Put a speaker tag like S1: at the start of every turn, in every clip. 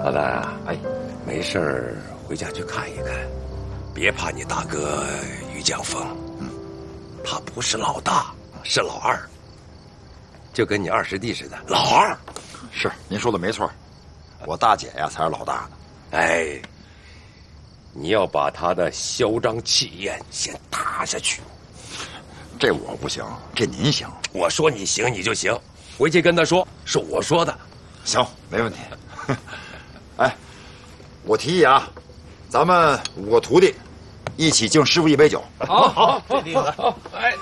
S1: 老大啊，哎，没事儿回家去看一看，别怕你大哥于江峰，他不是老大，是老二，就跟你二师弟似的，老二。
S2: 是，您说的没错，我大姐呀才是老大呢。
S1: 哎，你要把他的嚣张气焰先打下去。
S2: 这我不行，这您行。
S1: 我说你行你就行，回去跟他说是我说的。
S2: 行，没问题。哎，我提议啊，咱们5个徒弟一起敬师傅一杯酒。
S1: 好，好，哎，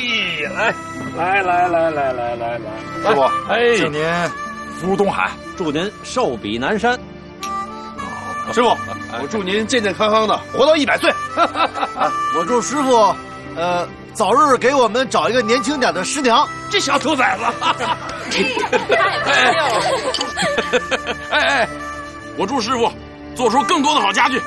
S1: 来，
S2: 师傅，
S3: 哎，
S2: 敬您福如东海，
S3: 祝您寿比南山。
S4: 师傅，我祝您健健康康的活到100岁。
S5: 我祝师傅，早日给我们找一个年轻点的师娘。
S4: 这小兔崽子！哎，我祝师傅做出更多的好家具。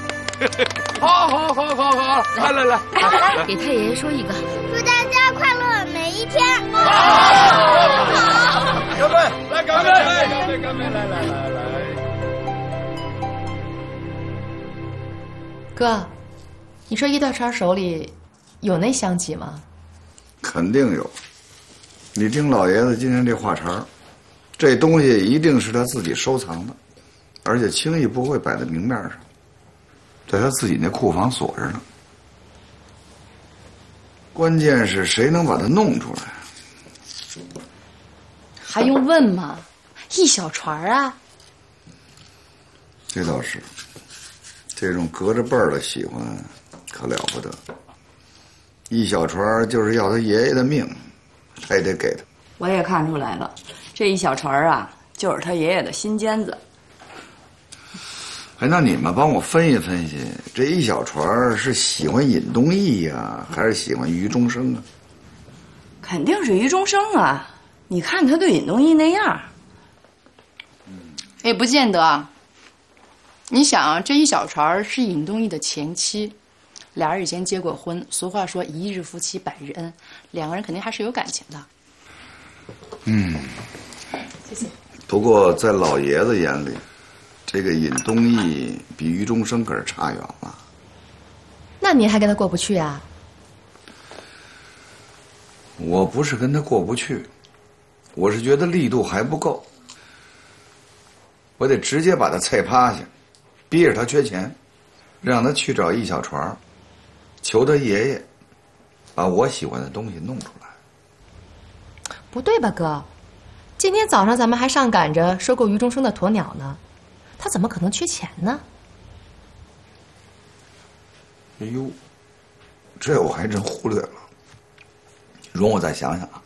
S4: 好，来，
S6: 给太爷爷说一个，
S7: 祝大家快乐每一天。
S2: 干杯！
S4: 来，干杯！来！
S8: 哥，你说一大船手里有那香几吗？
S9: 肯定有。你听老爷子今天这话茬，这东西一定是他自己收藏的，而且轻易不会摆在明面上，在他自己那库房锁着呢。关键是谁能把它弄出来？
S8: 还用问吗？一小船啊！
S9: 这倒是，这种隔着辈儿的喜欢可了不得。一小船就是要他爷爷的命，还得给他。
S10: 我也看出来了，这一小船啊，就是他爷爷的心尖子。
S9: 哎，那你们帮我分析分析，这一小船是喜欢尹东义呀，还是喜欢于中生啊？
S10: 肯定是于中生啊！你看他对尹东义那样。
S8: 也不见得啊。你想啊，这一小船是尹东义的前妻，俩人以前结过婚。俗话说一日夫妻百日恩，两个人肯定还是有感情的。谢谢。
S9: 不过在老爷子眼里，这个尹东义比于中生可是差远了。
S8: 那您还跟他过不去啊？
S9: 我不是跟他过不去，我是觉得力度还不够。我得直接把他菜趴下，逼着他缺钱，让他去找一小船，求他爷爷把我喜欢的东西弄出来。
S8: 不对吧，哥？今天早上咱们还上赶着收购于中生的鸵鸟呢，他怎么可能缺钱呢？
S9: 哎呦，这我还真忽略了，容我再想想啊。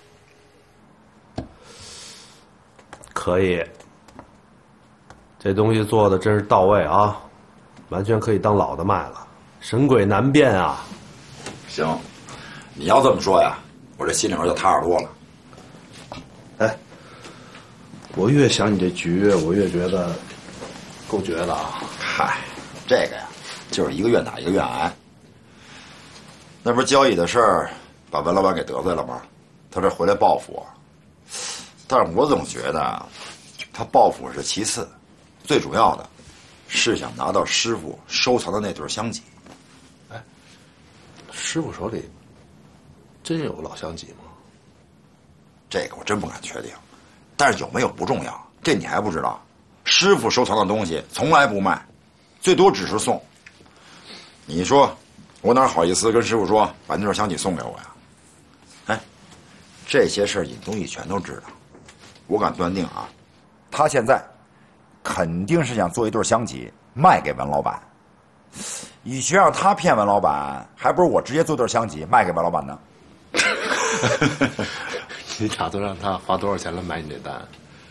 S3: 可以，这东西做的真是到位啊，完全可以当老的卖了，神鬼难辨啊。
S2: 行，你要这么说呀，我这心里边就踏实多了。
S4: 哎，我越想你这局，我越觉得够绝的啊！
S2: 嗨，这个呀，就是一个愿打一个愿挨。那不是交易的事儿，把文老板给得罪了吗？他这回来报复我，但是我总觉得他报复是其次，最主要的是想拿到师傅收藏的那对香戟。
S4: 哎，师傅手里真有老香戟吗？
S2: 这个我真不敢确定，但是有没有不重要，这你还不知道。师傅收藏的东西从来不卖，最多只是送。你说我哪好意思跟师傅说把那对香戟送给我呀？哎，这些事儿尹东义全都知道，我敢断定啊，他现在肯定是想做一对香戟卖给文老板。与其让他骗文老板，还不如我直接做对香戟卖给文老板呢。
S4: 你打算让他花多少钱来买你这单？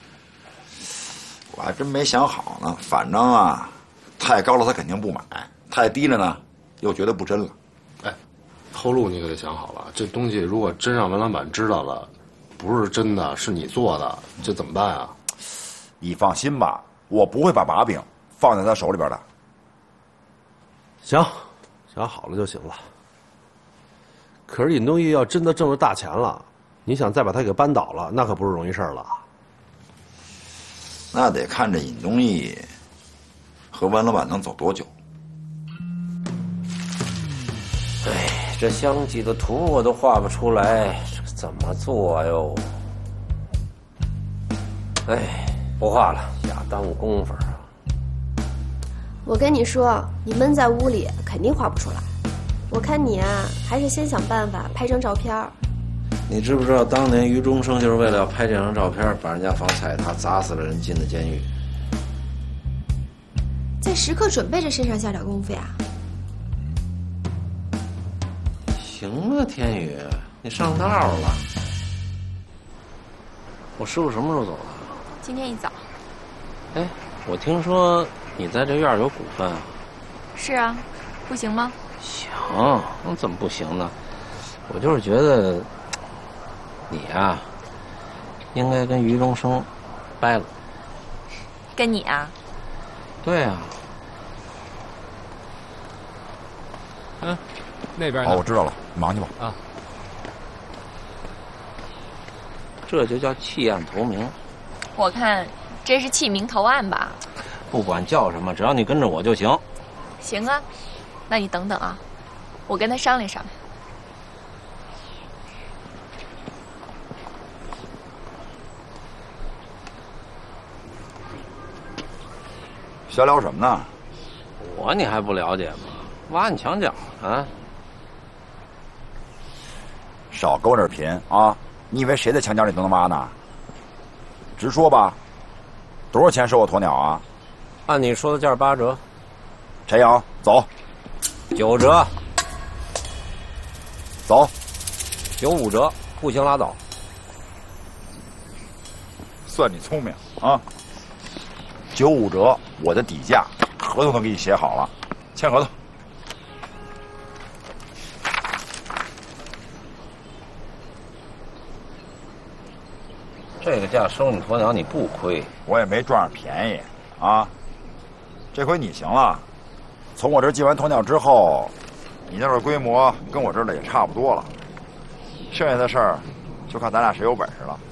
S2: 我还真没想好呢，反正啊，太高了他肯定不买，太低了呢，又觉得不真了。
S4: 哎，后路你可得想好了，这东西如果真让文老板知道了，不是真的，是你做的，这怎么办啊？
S2: 你放心吧，我不会把把柄放在他手里边的。
S3: 行，想好了就行了。可是尹东义要真的挣了大钱了，你想再把他给扳倒了，那可不是容易事儿了。
S2: 那得看这尹东义和温老板能走多久。
S1: 哎，这相机的图我都画不出来，这怎么做哟？哎，不画了，瞎耽误功夫啊！
S11: 我跟你说，你闷在屋里肯定画不出来。我看你啊，还是先想办法拍张照片。
S1: 你知不知道当年于中生就是为了要拍这张照片，把人家房踩塌，砸死了人，进的监狱。
S11: 在时刻准备着身上下点功夫呀。
S1: 行了，天宇，你上道了。我师傅什么时候走的？
S6: 今天一早。
S1: 哎，我听说你在这院有股份啊？
S6: 是啊，不行吗？
S1: 行，那怎么不行呢？我就是觉得你呀，应该跟于中生掰了。
S6: 跟你啊？
S1: 对啊。
S12: 那边呢？
S2: 哦，我知道了，你忙去吧。
S12: 啊。
S1: 这就叫弃暗投明。
S6: 我看这是弃明投暗吧。
S1: 不管叫什么，只要你跟着我就行。
S6: 行啊，那你等等啊，我跟他商量商量。
S2: 瞎聊什么呢？
S1: 你还不了解吗？挖你墙角啊！
S2: 少跟我这儿贫啊！你以为谁在墙角里都能挖呢？直说吧，多少钱收我鸵鸟啊？
S1: 按你说的价8折。
S2: 陈阳，走。
S1: 9折。
S2: 走。
S1: 95折，不行拉倒。
S2: 算你聪明啊！95折，我的底价，合同都给你写好了，签合同。
S1: 这个价收你鸵鸟你不亏，
S2: 我也没赚上便宜啊。这回你行了，从我这儿进完鸵鸟之后，你那边规模跟我这儿的也差不多了，剩下的事儿就看咱俩谁有本事了。